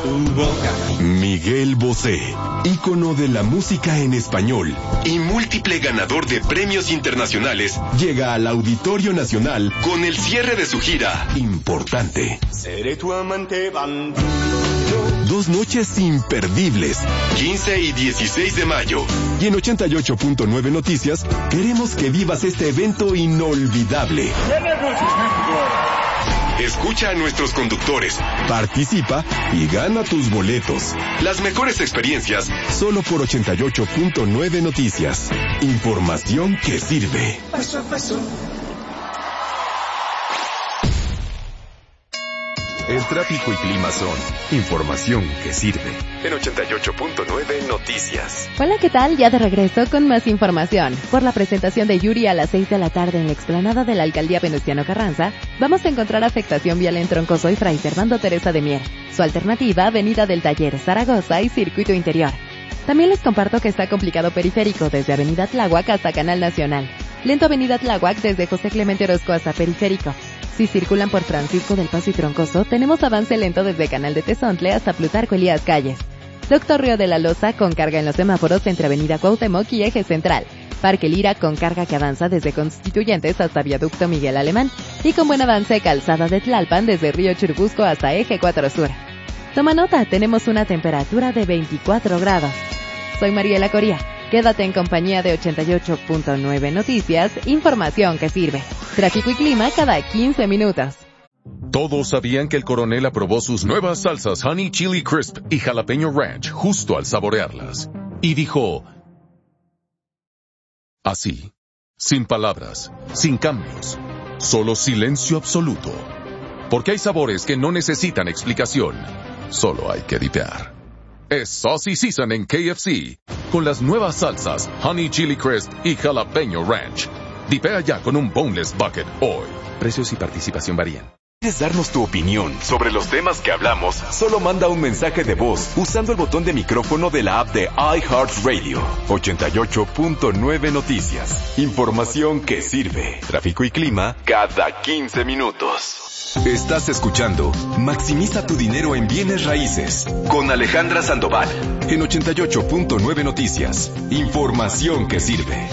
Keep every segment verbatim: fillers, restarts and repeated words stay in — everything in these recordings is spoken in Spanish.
tu boca. Miguel Bosé, ícono de la música en español y múltiple ganador de premios internacionales, llega al Auditorio Nacional con el cierre de su gira Importante. Seré tu amante bandido. Dos noches imperdibles, quince y dieciséis de mayo. Y en ochenta y ocho punto nueve Noticias, queremos que vivas este evento inolvidable. Escucha a nuestros conductores, participa y gana tus boletos. Las mejores experiencias, solo por ochenta y ocho punto nueve Noticias. Información que sirve. Paso a paso. El tráfico y clima son información que sirve. En ochenta y ocho punto nueve Noticias. Hola, ¿qué tal? Ya de regreso con más información. Por la presentación de Yuri a las seis de la tarde en la explanada de la Alcaldía Venustiano Carranza, vamos a encontrar afectación vial en Troncoso y Fray Servando Teresa de Mier. Su alternativa, Avenida del Taller, Zaragoza y Circuito Interior. También les comparto que está complicado Periférico desde Avenida Tláhuac hasta Canal Nacional. Lento Avenida Tláhuac desde José Clemente Orozco hasta Periférico. Si circulan por Francisco del Paso y Troncoso, tenemos avance lento desde Canal de Tezontle hasta Plutarco Elías Calles. Doctor Río de la Loza con carga en los semáforos entre Avenida Cuauhtémoc y Eje Central. Parque Lira con carga que avanza desde Constituyentes hasta Viaducto Miguel Alemán. Y con buen avance Calzada de Tlalpan desde Río Churubusco hasta Eje cuatro Sur. Toma nota, tenemos una temperatura de veinticuatro grados. Soy Mariela Coria. Quédate en compañía de ochenta y ocho punto nueve Noticias, información que sirve. Tráfico y clima cada quince minutos. Todos sabían que el coronel aprobó sus nuevas salsas Honey Chili Crisp y Jalapeño Ranch justo al saborearlas. Y dijo, así, sin palabras, sin cambios, solo silencio absoluto. Porque hay sabores que no necesitan explicación, solo hay que dipear. Es Saucy Season en K F C, con las nuevas salsas Honey Chili Crisp y Jalapeño Ranch. Dipea ya con un Boneless Bucket hoy. Precios y participación varían. ¿Quieres darnos tu opinión sobre los temas que hablamos? Solo manda un mensaje de voz usando el botón de micrófono de la app de iHeartRadio. ochenta y ocho punto nueve Noticias. Información que sirve. Tráfico y clima cada quince minutos. Estás escuchando Maximiza tu dinero en bienes raíces con Alejandra Sandoval en ochenta y ocho punto nueve Noticias. Información que sirve.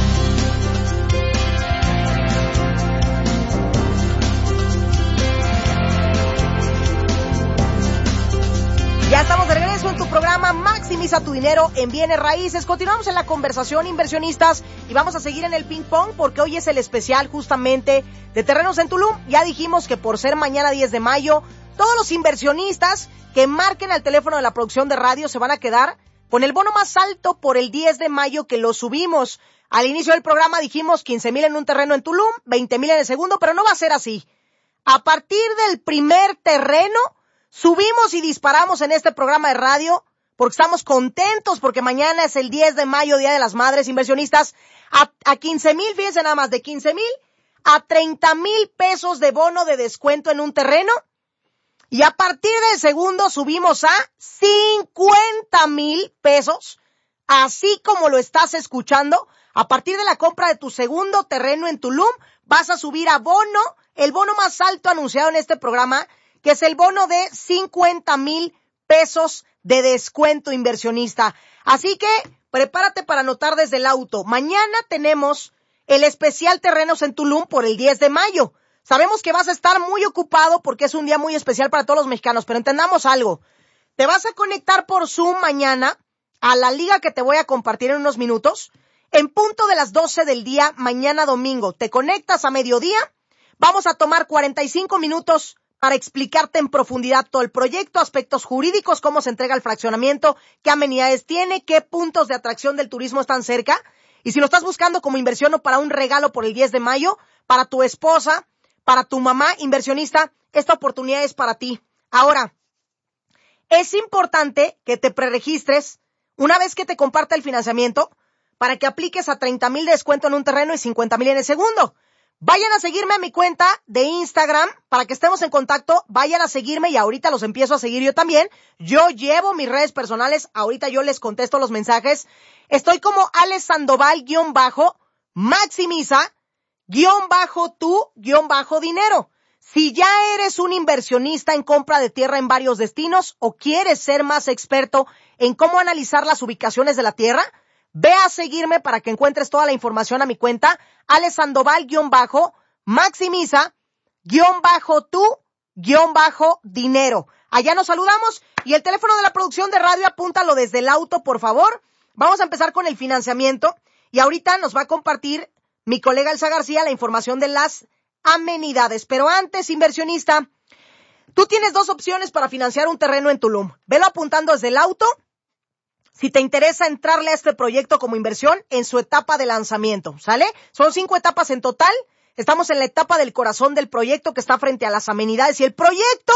Ya estamos de regreso en tu programa Maximiza tu dinero en bienes raíces. Continuamos en la conversación, inversionistas, y vamos a seguir en el ping pong porque hoy es el especial justamente de terrenos en Tulum. Ya dijimos que por ser mañana diez de mayo, todos los inversionistas que marquen al teléfono de la producción de radio se van a quedar con el bono más alto por el diez de mayo que lo subimos. Al inicio del programa dijimos quince mil en un terreno en Tulum, veinte mil en el segundo, pero no va a ser así. A partir del primer terreno, subimos y disparamos en este programa de radio porque estamos contentos porque mañana es el diez de mayo, Día de las Madres. Inversionistas, a, a quince mil, fíjense nada más, de quince mil a treinta mil pesos de bono de descuento en un terreno. Y a partir del segundo subimos a cincuenta mil pesos, así como lo estás escuchando. A partir de la compra de tu segundo terreno en Tulum, vas a subir a bono, el bono más alto anunciado en este programa, que es el bono de cincuenta mil pesos de descuento, inversionista. Así que prepárate para anotar desde el auto. Mañana tenemos el especial Terrenos en Tulum por el diez de mayo. Sabemos que vas a estar muy ocupado porque es un día muy especial para todos los mexicanos, pero entendamos algo. Te vas a conectar por Zoom mañana a la liga que te voy a compartir en unos minutos. En punto de las doce del día, mañana domingo, te conectas a mediodía. Vamos a tomar cuarenta y cinco minutos para explicarte en profundidad todo el proyecto, aspectos jurídicos, cómo se entrega el fraccionamiento, qué amenidades tiene, qué puntos de atracción del turismo están cerca. Y si lo estás buscando como inversión o para un regalo por el diez de mayo, para tu esposa, para tu mamá, inversionista, esta oportunidad es para ti. Ahora, es importante que te preregistres una vez que te comparta el financiamiento para que apliques a treinta mil de descuento en un terreno y cincuenta mil en el segundo. Vayan a seguirme a mi cuenta de Instagram para que estemos en contacto. Vayan a seguirme y ahorita los empiezo a seguir yo también. Yo llevo mis redes personales. Ahorita yo les contesto los mensajes. Estoy como Alex Sandoval guión bajo, maximiza, guión bajo tú, guión bajo dinero. Si ya eres un inversionista en compra de tierra en varios destinos o quieres ser más experto en cómo analizar las ubicaciones de la tierra, ve a seguirme para que encuentres toda la información a mi cuenta, Alex Sandoval, guión bajo, maximiza, guión bajo tú, guión bajo dinero. Allá nos saludamos y el teléfono de la producción de radio, apúntalo desde el auto, por favor. Vamos a empezar con el financiamiento y ahorita nos va a compartir mi colega Elsa García la información de las amenidades. Pero antes, inversionista, tú tienes dos opciones para financiar un terreno en Tulum. Velo apuntando desde el auto si te interesa entrarle a este proyecto como inversión en su etapa de lanzamiento, ¿sale? Son cinco etapas en total. Estamos en la etapa del corazón del proyecto que está frente a las amenidades y el proyecto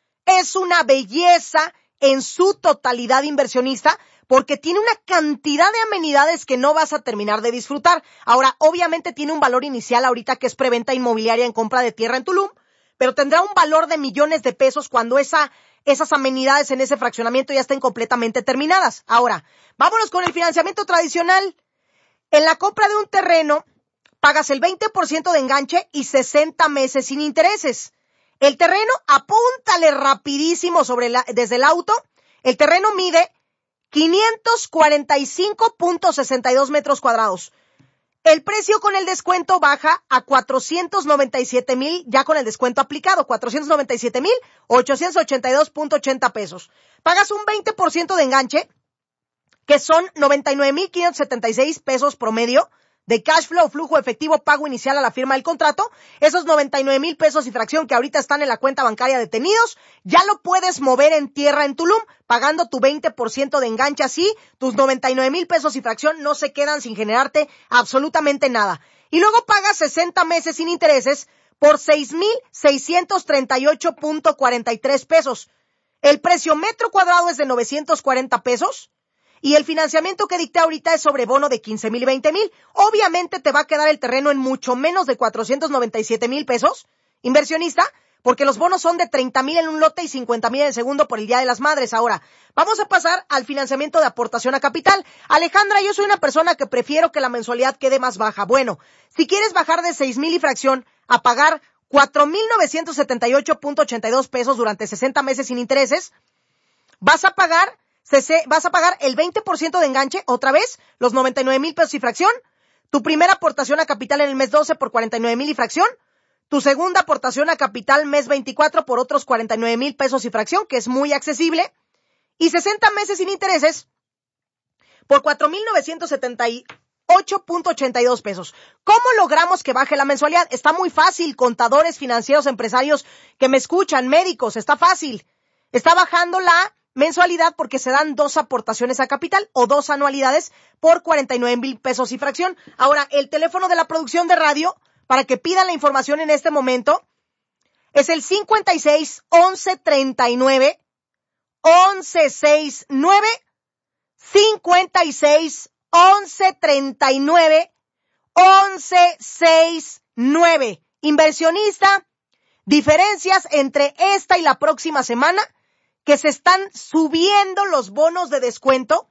es una belleza en su totalidad, inversionista, porque tiene una cantidad de amenidades que no vas a terminar de disfrutar. Ahora, obviamente tiene un valor inicial ahorita que es preventa inmobiliaria en compra de tierra en Tulum, pero tendrá un valor de millones de pesos cuando esa, esas amenidades en ese fraccionamiento ya estén completamente terminadas. Ahora, vámonos con el financiamiento tradicional. En la compra de un terreno, pagas el veinte por ciento de enganche y sesenta meses sin intereses. El terreno, apúntale rapidísimo sobre la, desde el auto, el terreno mide quinientos cuarenta y cinco punto sesenta y dos metros cuadrados. El precio con el descuento baja a cuatrocientos noventa y siete mil, ya con el descuento aplicado, cuatrocientos noventa y siete mil ochocientos ochenta y dos punto ochenta pesos. Pagas un veinte por ciento de enganche, que son noventa y nueve mil quinientos setenta y seis pesos promedio, de cash flow, flujo efectivo, pago inicial a la firma del contrato. Esos noventa y nueve mil pesos y fracción que ahorita están en la cuenta bancaria detenidos, ya lo puedes mover en tierra en Tulum, pagando tu veinte por ciento de enganche. Así, tus noventa y nueve mil pesos y fracción no se quedan sin generarte absolutamente nada. Y luego pagas sesenta meses sin intereses por seis mil seiscientos treinta y ocho punto cuarenta y tres pesos. El precio metro cuadrado es de novecientos cuarenta pesos. Y el financiamiento que dicté ahorita es sobre bono de quince mil y veinte mil. Obviamente te va a quedar el terreno en mucho menos de cuatrocientos noventa y siete mil pesos, inversionista, porque los bonos son de treinta mil en un lote y cincuenta mil en el segundo por el Día de las Madres. Ahora, vamos a pasar al financiamiento de aportación a capital. Alejandra, yo soy una persona que prefiero que la mensualidad quede más baja. Bueno, si quieres bajar de seis mil y fracción a pagar cuatro mil novecientos setenta y ocho punto ochenta y dos pesos durante sesenta meses sin intereses, vas a pagar vas a pagar el veinte por ciento de enganche, otra vez, los noventa y nueve mil pesos y fracción, tu primera aportación a capital en el mes doce por cuarenta y nueve mil y fracción, tu segunda aportación a capital mes veinticuatro por otros cuarenta y nueve mil pesos y fracción, que es muy accesible, y sesenta meses sin intereses por cuatro mil novecientos setenta y ocho punto ochenta y dos pesos. ¿Cómo logramos que baje la mensualidad? Está muy fácil, contadores, financieros, empresarios que me escuchan, médicos, está fácil. Está bajando la mensualidad porque se dan dos aportaciones a capital o dos anualidades por cuarenta y nueve mil pesos y fracción. Ahora, el teléfono de la producción de radio para que pidan la información en este momento es el cincuenta y seis, once, treinta y nueve, once, sesenta y nueve, cincuenta y seis, once, treinta y nueve, once, sesenta y nueve. Inversionista, diferencias entre esta y la próxima semana, que se están subiendo los bonos de descuento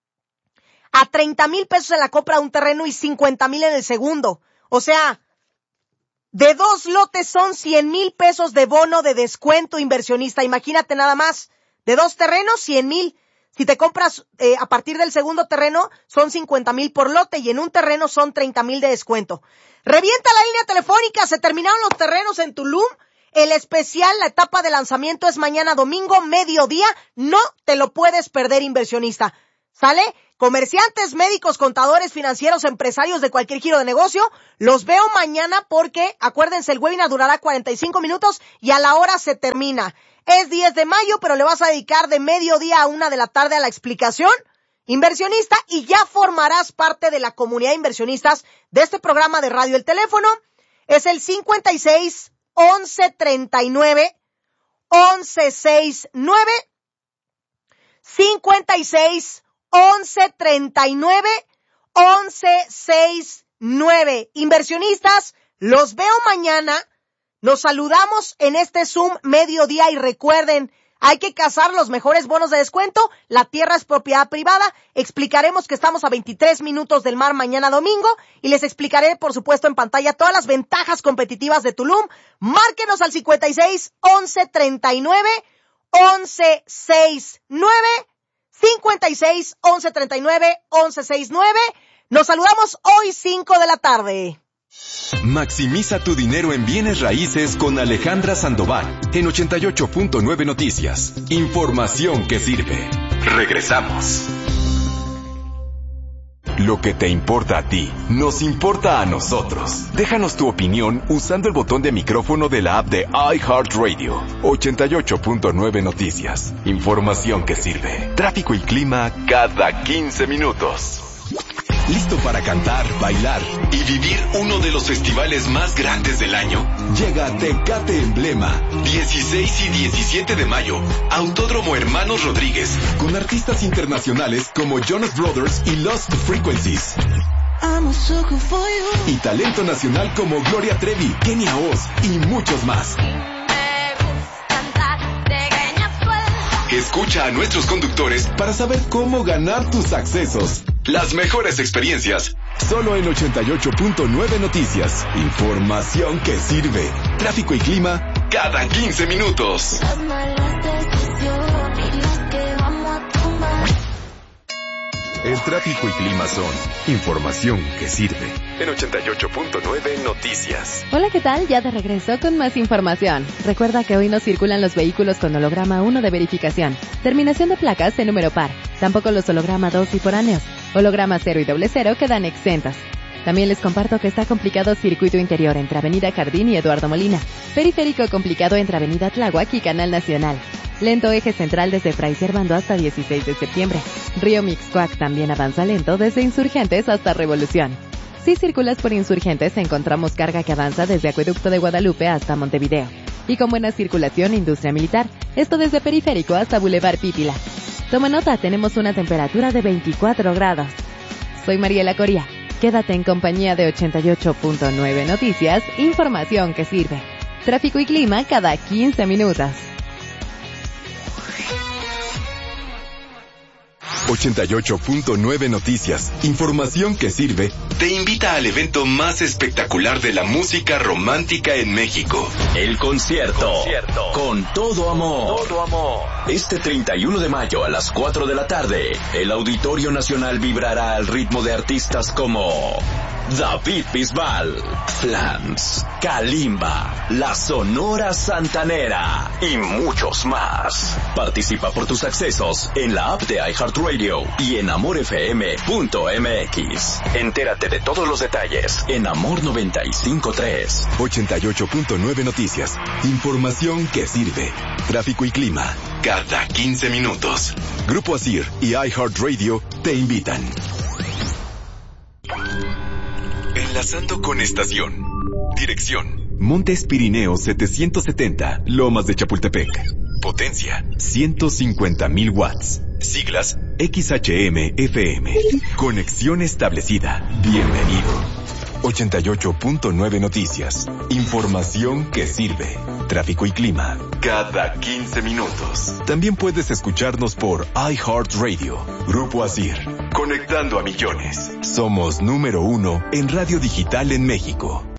a treinta mil pesos en la compra de un terreno y cincuenta mil en el segundo. O sea, de dos lotes son cien mil pesos de bono de descuento, inversionista. Imagínate nada más, de dos terrenos, cien mil. Si te compras eh, a partir del segundo terreno, son cincuenta mil por lote y en un terreno son treinta mil de descuento. Revienta la línea telefónica, se terminaron los terrenos en Tulum. El especial, la etapa de lanzamiento es mañana domingo, mediodía. No te lo puedes perder, inversionista. ¿Sale? Comerciantes, médicos, contadores, financieros, empresarios de cualquier giro de negocio, los veo mañana porque, acuérdense, el webinar durará cuarenta y cinco minutos y a la hora se termina. Es diez de mayo, pero le vas a dedicar de mediodía a una de la tarde a la explicación, inversionista, y ya formarás parte de la comunidad de inversionistas de este programa de radio. El teléfono es el cincuenta y seis, once, treinta y nueve, once, sesenta y nueve, cincuenta y seis, once, treinta y nueve, once, sesenta y nueve. Inversionistas, los veo mañana. Nos saludamos en este Zoom mediodía y recuerden, Hay que cazar los mejores bonos de descuento. La tierra es propiedad privada. Explicaremos que estamos a veintitrés minutos del mar mañana domingo y les explicaré, por supuesto, en pantalla todas las ventajas competitivas de Tulum. Márquenos al cincuenta y seis, once, treinta y nueve, once, sesenta y nueve, cincuenta y seis, once, treinta y nueve, once, sesenta y nueve. Nos saludamos hoy cinco de la tarde. Maximiza tu dinero en bienes raíces con Alejandra Sandoval en ochenta y ocho punto nueve Noticias. Información que sirve. Regresamos. Lo que te importa a ti, nos importa a nosotros. Déjanos tu opinión usando el botón de micrófono de la app de iHeartRadio. ochenta y ocho punto nueve Noticias. Información que sirve. Tráfico y clima cada quince minutos. ¿Listo para cantar, bailar y vivir uno de los festivales más grandes del año? Llega Tecate Emblema, dieciséis y diecisiete de mayo, Autódromo Hermanos Rodríguez, con artistas internacionales como Jonas Brothers y Lost Frequencies. Y talento nacional como Gloria Trevi, Kenia Oz y muchos más. Escucha a nuestros conductores para saber cómo ganar tus accesos. Las mejores experiencias, solo en ochenta y ocho punto nueve Noticias. Información que sirve. Tráfico y clima cada quince minutos. El tráfico y clima son información que sirve. En ochenta y ocho punto nueve Noticias. Hola, ¿qué tal? Ya de regreso con más información. Recuerda que hoy no circulan los vehículos con holograma uno de verificación. Terminación de placas de número par. Tampoco los holograma dos y foráneos. Holograma cero y doble cero quedan exentos. También les comparto que está complicado circuito interior entre Avenida Jardín y Eduardo Molina. Periférico complicado entre Avenida Tláhuac y Canal Nacional. Lento eje central desde Fray Servando hasta dieciséis de septiembre. Río Mixcoac también avanza lento desde Insurgentes hasta Revolución. Si circulas por Insurgentes encontramos carga que avanza desde Acueducto de Guadalupe hasta Montevideo. Y con buena circulación Industria Militar, esto desde Periférico hasta Boulevard Pípila. Toma nota, tenemos una temperatura de veinticuatro grados. Soy Mariela Coria. Quédate en compañía de ochenta y ocho punto nueve Noticias, información que sirve. Tráfico y clima cada quince minutos. ochenta y ocho punto nueve Noticias, información que sirve, te invita al evento más espectacular de la música romántica en México. El concierto, concierto. Con todo amor. Todo amor. Este treinta y uno de mayo a las cuatro de la tarde, el Auditorio Nacional vibrará al ritmo de artistas como David Bisbal, Flans, Kalimba, La Sonora Santanera y muchos más. Participa por tus accesos en la app de iHeartRadio y en amor f m punto m x. Entérate de todos los detalles en Amor noventa y cinco punto tres. ochenta y ocho punto nueve Noticias, información que sirve. Tráfico y clima cada quince minutos. Grupo Asir y iHeartRadio te invitan. Enlazando con estación. Dirección: Montes Pirineos setecientos setenta, Lomas de Chapultepec. Potencia: ciento cincuenta mil watts. Siglas: X H M F M. Conexión establecida. Bienvenido. ochenta y ocho punto nueve Noticias. Información que sirve. Tráfico y clima cada quince minutos. También puedes escucharnos por iHeartRadio. Grupo Asir. Conectando a millones. Somos número uno en radio digital en México.